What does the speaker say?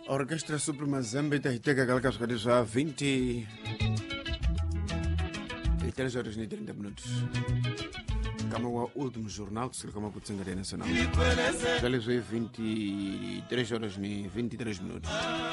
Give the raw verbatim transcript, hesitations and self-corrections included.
Orquestra Suprema Zamba Itahitega Galacas Cadisa vinte e três horas e trinta minutos. Kama o último jornal que se chama Kutsengaria Nacional. Já lhes vinte e três horas e vinte e três minutos.